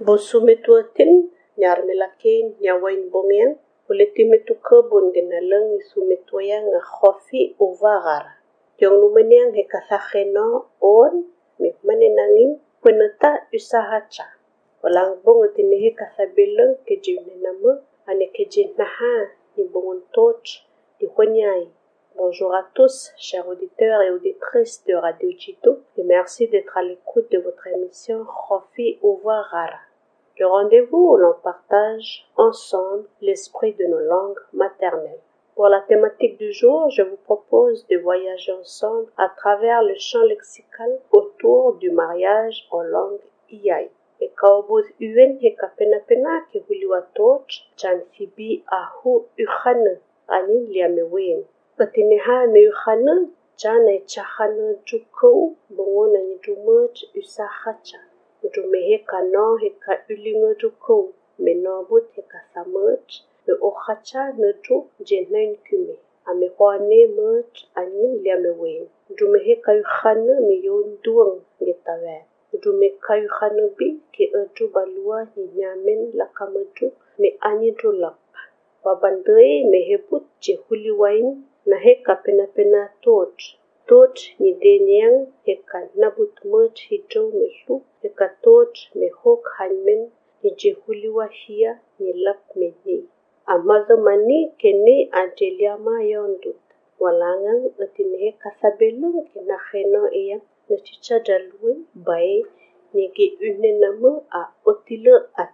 Bosumetuatin nyar melakin nyawain bongyang uletimetu kebun genaleng isumetuaya nga khofi uvagar. Yung lumanyang hekasakheno on mikmanenangin peneta usahacha. Walang bongo tinihi kasabeleng kejimnenama ane kejinaha ni bongon toch di khonyai. Bonjour à tous, chers auditeurs et auditrices de Radio Jito, et merci d'être à l'écoute de votre émission Khofi Uvagar. Le rendez-vous où l'on partage ensemble l'esprit de nos langues maternelles. Pour la thématique du jour, je vous propose de voyager ensemble à travers le champ lexical autour du mariage en langue Iai. E kaobuz uen he kapena ke huliwa toch chan fibi ahu ukhane anin liamewen. Patineha me ukhane chan e chahane jukou bongona ni jumot usahacha. Jumehe kano he ka ulingo jukou me nobut he kasamot me ohacha ne ju jenain kume. Ame kwane mot anin liamewen. Jumehe ka ukhane me yon duang getawe. Jume kayu khanobi ke eju balua ni nyamen lakamaju me anyidu lap. Wabandoi me hebut je huliwain na heka pena toch. Toch ni denyang heka nabut moj hijau me lu heka toch me hok hanmen ni je huliwa hia ni lap me ni. Amazo mani kene ajeliama yondut. Walangang etine heka sabelung ke na kheno iya na chicha jalui bai nigi unenama a otile at.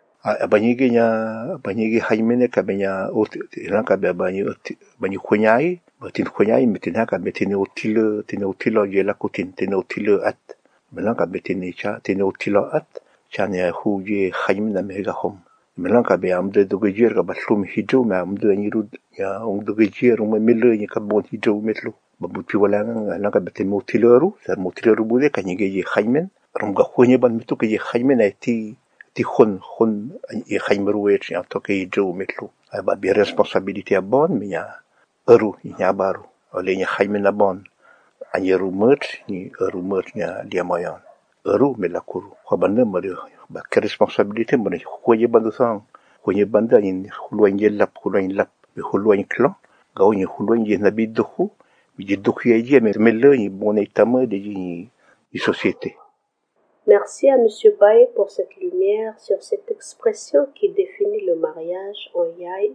Abanyigi haimene kabenya otile kabe banyi khonyai batin khonyai metina kabe tene otile yela kutin tene otile at melanka betene cha tene otile at chane huje haimena mega hom melanka be amde dogejer ka baslum hijo ma amde nirud ya dogejer mo mele ni kabon hijo metlo babuti wala nga betene otileru sar motileru bude kanyige haimen rumga khonye ban mitu ke haimen ti khon e khaimeru et en tant que jo metlo ba bi responsabilité bon mais ya eru ya baru ole ni khaimen bon anyeru merch ni eru merch ya liamoyan eru melakuru khabane mari ba ke responsabilité mon khoye bandu sang khoye banda ni khulwan lap be khulwan clan gaw ni khulwan je nabi dokhu bi dokhu ye mele ni bon état de ni société. Merci à M. Baye pour cette lumière sur cette expression qui définit le mariage en Yai,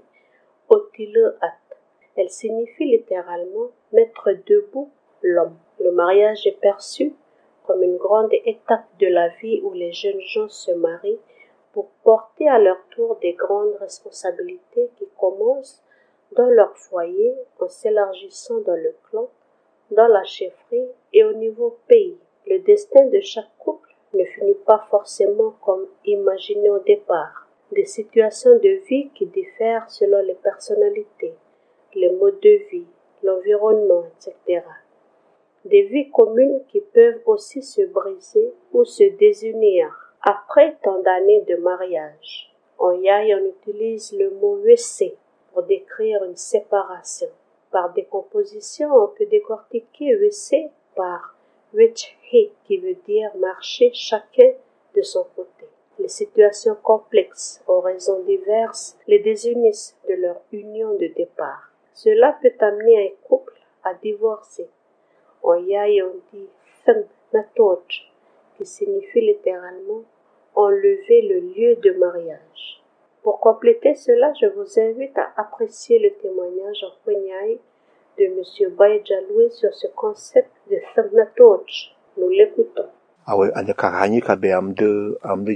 Otile At. Elle signifie littéralement mettre debout l'homme. Le mariage est perçu comme une grande étape de la vie où les jeunes gens se marient pour porter à leur tour des grandes responsabilités qui commencent dans leur foyer en s'élargissant dans le clan, dans la chefferie et au niveau pays. Le destin de chaque couple ne finit pas forcément comme imaginé au départ. Des situations de vie qui diffèrent selon les personnalités, les modes de vie, l'environnement, etc. Des vies communes qui peuvent aussi se briser ou se désunir après tant d'années de mariage. En Yai, on utilise le mot wese pour décrire une séparation. Par décomposition, on peut décortiquer wese par Wechhe, qui veut dire marcher chacun de son côté. Les situations complexes, aux raisons diverses, les désunissent de leur union de départ. Cela peut amener un couple à divorcer. En Yai, on dit Thang Natot, qui signifie littéralement enlever le lieu de mariage. Pour compléter cela, je vous invite à apprécier le témoignage en Khonyai de M. Baye Jalloui sur ce concept de Thangnatoch. Nous l'écoutons. Awe ane karani kabe amde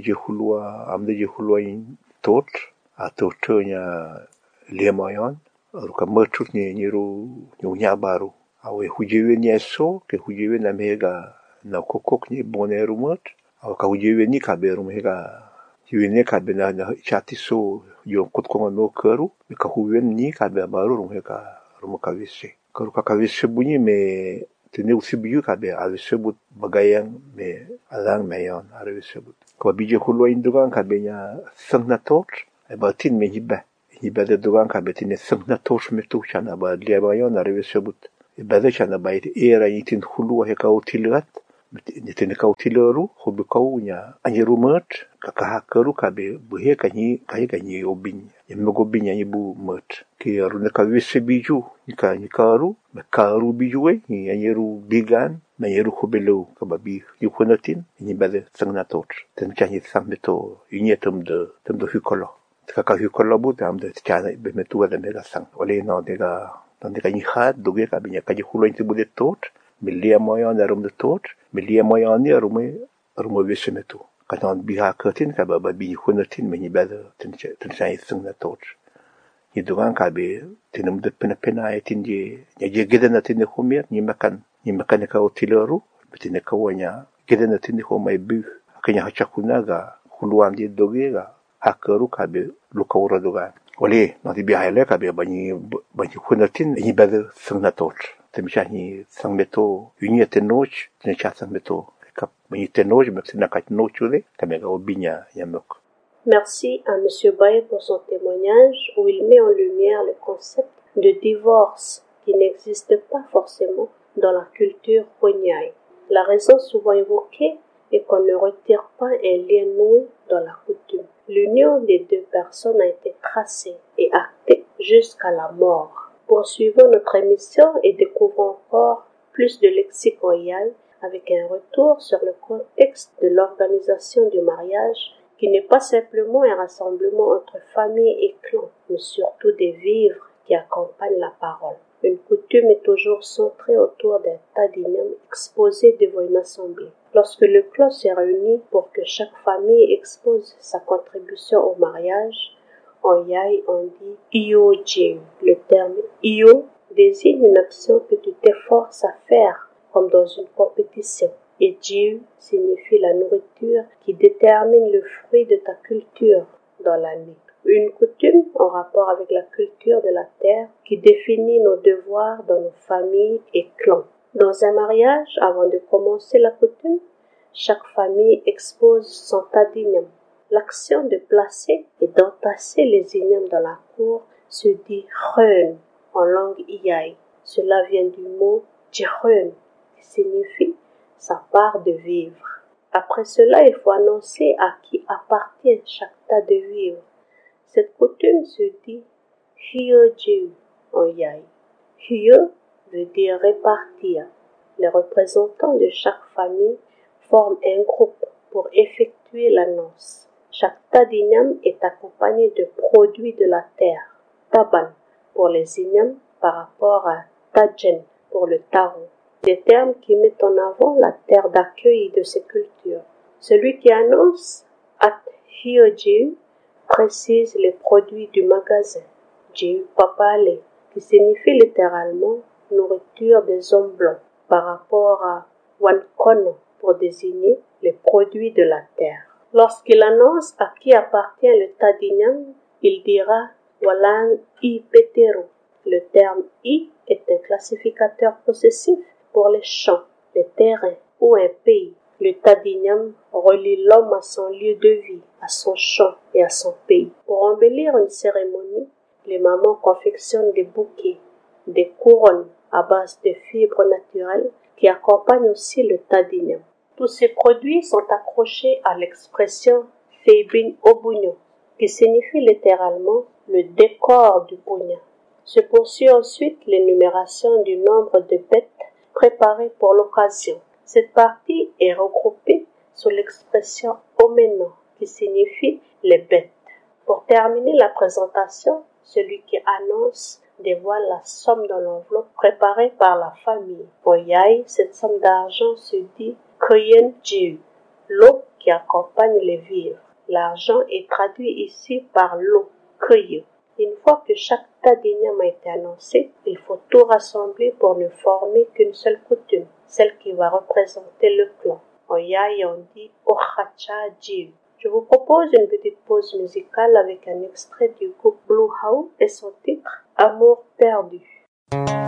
jehulwa in tot a totonya lemoyon ruka merchut ni ru nya baru awe hujewe ni so ke hujewe na mega na kokok ni boneru mot awe ka hujewe ni kabe ru mega hiwene kabe na chati so yo kotkonga no keru ka huwen ni kabe baru ru mega rumukavise karukavise bunyi me tene usibiyu kabe avise bagayang me alang mayon avise ko bije khulwa indugan kabe nya sangnatot batin me hiba de dugan kabe tene sangnatot me tu chana ba liabayon avise bada chana ba era yitin khulwa he ka utilat tene kau tileru hobi kau nya anyeru mert kakahakaru kabe buhe kanyi obin yemogobin nya ibu mert ki aruna kawise biju nikaru mekaru biju ni anyeru bigan na yeru hobelo kababi yukonatin ni bade sangnatot ten kanyi sambeto inyetum de hukolo kaka hukolo bu tam de kana be metua de megasang ole no dega ni hat doge kabinya kaji hulo intibu de tot Milia moyan arum de tot, milia moyan ni arum visemetu. Katan biha katin ka baba bi hunatin meni bada tinchai sungna tot. Ni dugan ka be tinum de pena etin je je gedana tin khumir ni makan ka otileru bitin ka wanya gedana tin khumai bu kanya hachakuna ga khuluan di doge ga hakaru ka be lukawra dugan. Wale no di biha le ka be bani hunatin ni bada sungna tot. Temshani sangmeto unia tenoch tenecha sangmeto kap mani tenoch mexina kat nochule kamega obinya yamok. Merci à M. Baye pour son témoignage où il met en lumière le concept de divorce qui n'existe pas forcément dans la culture Honyai. La raison souvent évoquée est qu'on ne retire pas un lien noué dans la coutume. L'union des deux personnes a été tracée et actée jusqu'à la mort. Poursuivons notre émission et découvrons encore plus de lexique royal avec un retour sur le contexte de l'organisation du mariage qui n'est pas simplement un rassemblement entre familles et clans, mais surtout des vivres qui accompagnent la parole. Une coutume est toujours centrée autour d'un tadignam exposé devant une assemblée. Lorsque le clan s'est réuni pour que chaque famille expose sa contribution au mariage, en Yai, on dit Iyo Jiu. Le terme Iyo désigne une action que tu t'efforces à faire, comme dans une compétition. Et Jiu signifie la nourriture qui détermine le fruit de ta culture dans l'année. Une coutume en rapport avec la culture de la terre qui définit nos devoirs dans nos familles et clans. Dans un mariage, avant de commencer la coutume, chaque famille expose son tadignam. L'action de placer et d'entasser les ignames dans la cour se dit Reun en langue Iai. Cela vient du mot Jirun qui signifie sa part de vivre. Après cela, il faut annoncer à qui appartient chaque tas de vivres. Cette coutume se dit Hyojiu en Yai. Hyo veut dire répartir. Les représentants de chaque famille forment un groupe pour effectuer l'annonce. Chaque tadignam est accompagné de produits de la terre. Taban pour les ignames par rapport à Tajen pour le taro. Des termes qui mettent en avant la terre d'accueil de ces cultures. Celui qui annonce At Hyojiu précise les produits du magasin. Jiu Papale qui signifie littéralement nourriture des hommes blancs par rapport à Wankono pour désigner les produits de la terre. Lorsqu'il annonce à qui appartient le tadignam, il dira Walang I Petero. Le terme I est un classificateur possessif pour les champs, les terrains ou un pays. Le tadignam relie l'homme à son lieu de vie, à son champ et à son pays. Pour embellir une cérémonie, les mamans confectionnent des bouquets, des couronnes à base de fibres naturelles qui accompagnent aussi le tadignam. Tous ces produits sont accrochés à l'expression Feibin Obunyo, qui signifie littéralement le décor du Bunya. Se poursuit ensuite l'énumération du nombre de bêtes préparées pour l'occasion. Cette partie est regroupée sous l'expression Omeno, qui signifie les bêtes. Pour terminer la présentation, celui qui annonce dévoile la somme dans l'enveloppe préparée par la famille. Au Yai, cette somme d'argent se dit Koyen Jiu, l'eau qui accompagne les vivres. L'argent est traduit ici par l'eau, Koye. Une fois que chaque tadignam a été annoncé, il faut tout rassembler pour ne former qu'une seule coutume, celle qui va représenter le clan. En Yai, on dit Ochacha Jiu. Je vous propose une petite pause musicale avec un extrait du groupe Blue How et son titre Amour perdu.